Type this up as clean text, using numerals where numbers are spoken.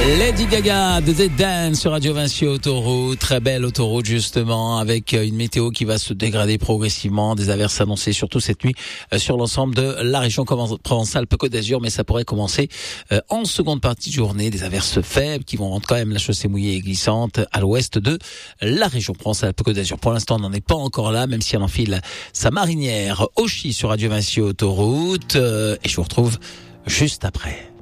Lady Gaga de The Dance sur Radio Vinci Autoroute, très belle autoroute justement, avec une météo qui va se dégrader progressivement, des averses annoncées surtout cette nuit sur l'ensemble de la région Provence-Alpes-Côte d'Azur, mais ça pourrait commencer en seconde partie de journée, des averses faibles qui vont rendre quand même la chaussée mouillée et glissante à l'ouest de la région Provence-Alpes-Côte d'Azur. Pour l'instant, on n'en est pas encore là, même si elle enfile sa marinière Oshi sur Radio Vinci Autoroute, et je vous retrouve juste après.